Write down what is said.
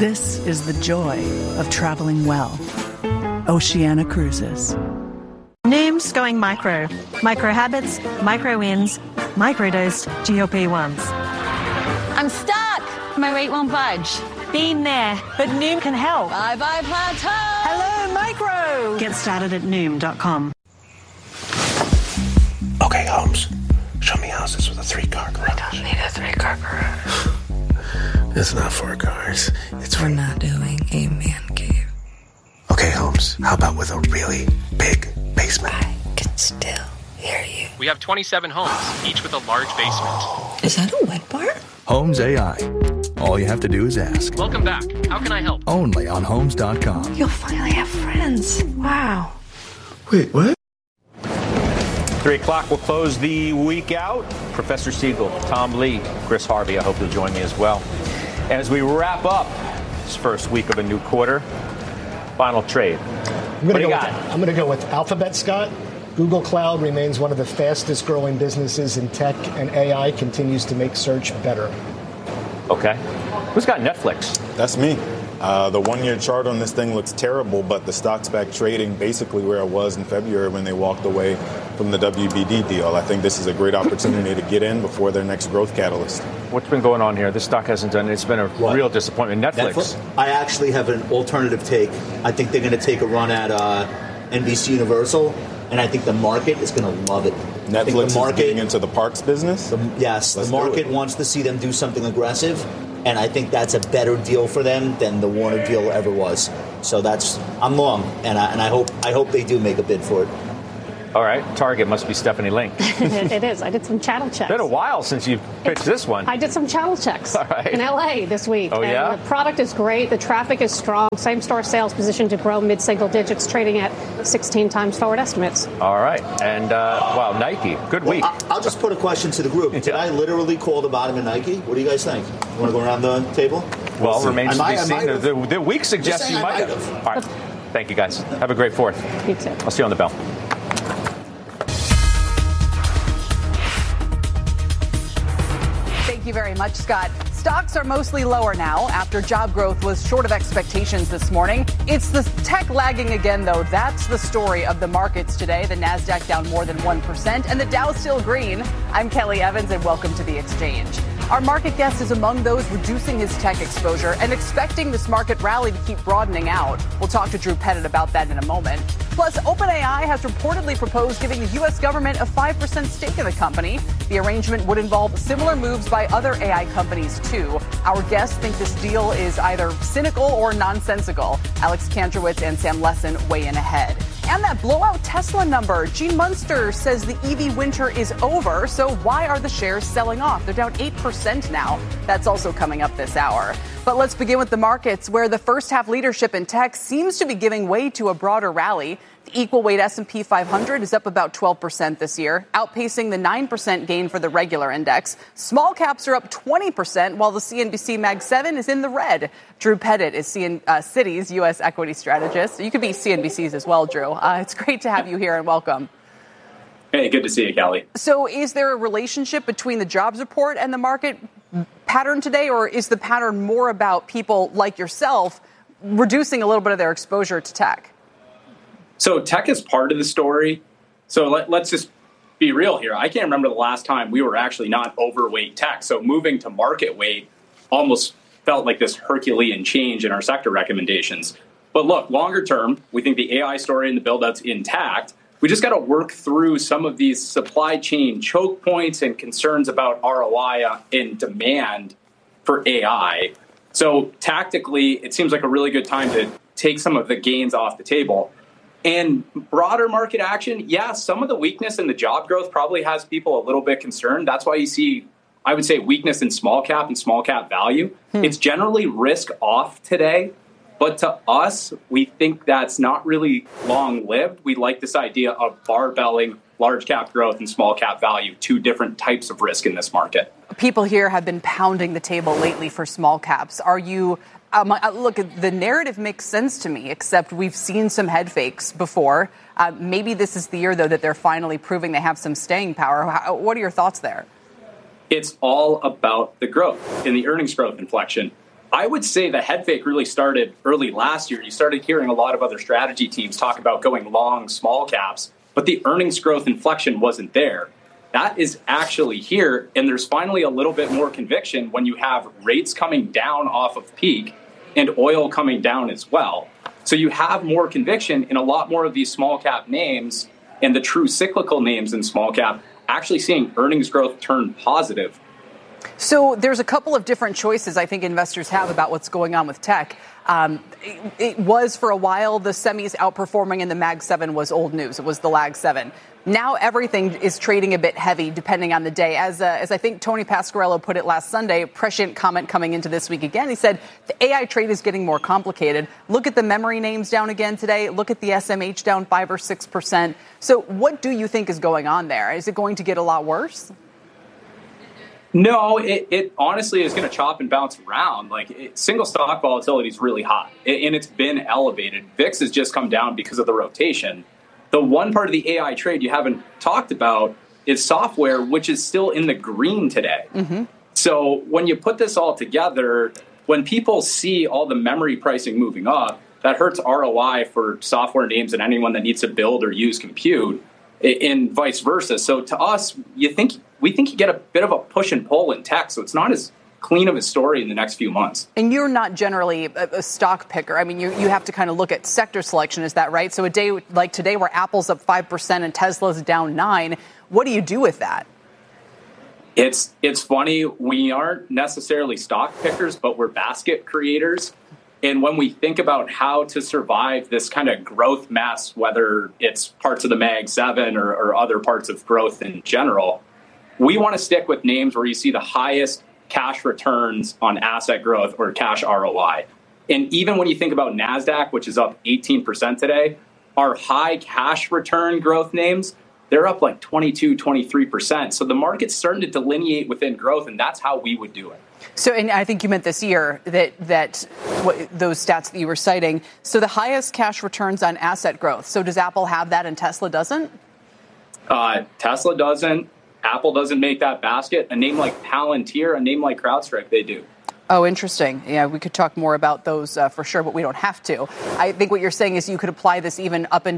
This is the joy of traveling well. Oceania Cruises. Noom's going micro. Micro habits, micro wins, microdosed GLP-1s. I'm stuck. My weight won't budge. Been there, but Noom can help. Bye-bye plateau. Hello, micro. Get started at Noom.com. Okay, Holmes. Show me houses with a 3-car garage. I don't need a 3-car garage. It's not 4 cars. We're not doing a man cave. Okay, Holmes. How about with a really big basement? I can still hear you. We have 27 homes, each with a large basement. Is that a wet bar? Homes AI. All you have to do is ask. Welcome back. How can I help? Only on Homes.com. You'll finally have friends. Wow. Wait, what? 3 o'clock will close the week out. Professor Siegel, Tom Lee, Chris Harvey, I hope you'll join me as well. As we wrap up this first week of a new quarter, final trade. I'm going to go with Alphabet, Scott. Google Cloud remains one of the fastest growing businesses in tech, and AI continues to make search better. Okay. Who's got Netflix? That's me. The 1-year chart on this thing looks terrible, but the stock's back trading basically where it was in February when they walked away from the WBD deal. I think this is a great opportunity to get in before their next growth catalyst. What's been going on here? This stock hasn't done it. It's been a real disappointment. Netflix. I actually have an alternative take. I think they're going to take a run at NBC Universal, and I think the market is going to love it. Netflix is getting into the parks business? The market wants to see them do something aggressive, and I think that's a better deal for them than the Warner deal ever was. So I'm long, and I hope they do make a bid for it. All right. Target must be Stephanie Link. It is. I did some channel checks. It's been a while since you've pitched this one. I did some channel checks in L.A. this week. Oh, yeah? And the product is great. The traffic is strong. Same-store sales positioned to grow mid-single digits, trading at 16 times forward estimates. All right. And, wow, Nike. Good week. I'll just put a question to the group. Did I literally call the bottom of Nike? What do you guys think? You want to go around the table? Well, remains to be seen. The week suggests you might have. All right. Thank you, guys. Have a great 4th. You too. I'll see you on the bell. Thank you very much, Scott. Stocks are mostly lower now after job growth was short of expectations this morning. It's the tech lagging again, though. That's the story of the markets today. The Nasdaq down more than 1% and the Dow still green. I'm Kelly Evans and welcome to The Exchange. Our market guest is among those reducing his tech exposure and expecting this market rally to keep broadening out. We'll talk to Drew Pettit about that in a moment. Plus, OpenAI has reportedly proposed giving the U.S. government a 5% stake in the company. The arrangement would involve similar moves by other AI companies, too. Our guests think this deal is either cynical or nonsensical. Alex Kantrowitz and Sam Lessin weigh in ahead. And that blowout Tesla number. Gene Munster says the EV winter is over, so why are the shares selling off? They're down 8% now. That's also coming up this hour. But let's begin with the markets, where the first half leadership in tech seems to be giving way to a broader rally. The equal weight S&P 500 is up about 12% this year, outpacing the 9% gain for the regular index. Small caps are up 20%, while the CNBC Mag 7 is in the red. Drew Pettit is Citi's U.S. equity strategist. You could be CNBC's as well, Drew. It's great to have you here and welcome. Hey, good to see you, Kelly. So is there a relationship between the jobs report and the market pattern today, or is the pattern more about people like yourself reducing a little bit of their exposure to tech? So tech is part of the story. So let's just be real here. I can't remember the last time we were actually not overweight tech. So moving to market weight almost felt like this Herculean change in our sector recommendations. But look, longer term, we think the AI story and the build-out's intact. We just got to work through some of these supply chain choke points and concerns about ROI and demand for AI. So tactically, it seems like a really good time to take some of the gains off the table. And broader market action, yeah, some of the weakness in the job growth probably has people a little bit concerned. That's why you see, I would say, weakness in small cap and small cap value. It's generally risk off today. But to us, we think that's not really long-lived. We like this idea of barbelling large cap growth and small cap value, two different types of risk in this market. People here have been pounding the table lately for small caps. Are you... look, the narrative makes sense to me, except we've seen some head fakes before. Maybe this is the year, though, that they're finally proving they have some staying power. What are your thoughts there? It's all about the growth and the earnings growth inflection. I would say the head fake really started early last year. You started hearing a lot of other strategy teams talk about going long small caps, but the earnings growth inflection wasn't there. That is actually here, and there's finally a little bit more conviction when you have rates coming down off of peak and oil coming down as well. So you have more conviction in a lot more of these small cap names and the true cyclical names in small cap actually seeing earnings growth turn positive. So there's a couple of different choices I think investors have about what's going on with tech. It was for a while the semis outperforming and the Mag 7 was old news. It was the Lag 7. Now everything is trading a bit heavy depending on the day. As I think Tony Pasquarello put it last Sunday, prescient comment coming into this week again. He said the AI trade is getting more complicated. Look at the memory names down again today. Look at the SMH down 5 or 6%. So what do you think is going on there? Is it going to get a lot worse? No, it honestly is going to chop and bounce around. Single stock volatility is really high, and it's been elevated. VIX has just come down because of the rotation. The one part of the AI trade you haven't talked about is software, which is still in the green today. Mm-hmm. So when you put this all together, when people see all the memory pricing moving up, that hurts ROI for software names and anyone that needs to build or use compute, and vice versa. So to us, we think you get a bit of a push and pull in tech, so it's not as clean of a story in the next few months. And you're not generally a stock picker. I mean, you have to kind of look at sector selection. Is that right? So a day like today where Apple's up 5% and Tesla's down 9%, what do you do with that? It's funny. We aren't necessarily stock pickers, but we're basket creators. And when we think about how to survive this kind of growth mess, whether it's parts of the Mag 7 or other parts of growth in general, we want to stick with names where you see the highest cash returns on asset growth or cash ROI. And even when you think about NASDAQ, which is up 18% today, our high cash return growth names, they're up like 22, 23%. So the market's starting to delineate within growth, and that's how we would do it. So, and I think you meant this year that those stats that you were citing. So the highest cash returns on asset growth. So does Apple have that and Tesla doesn't? Tesla doesn't. Apple doesn't make that basket. A name like Palantir, a name like CrowdStrike, they do. Oh, interesting. Yeah, we could talk more about those for sure, but we don't have to. I think what you're saying is you could apply this even up and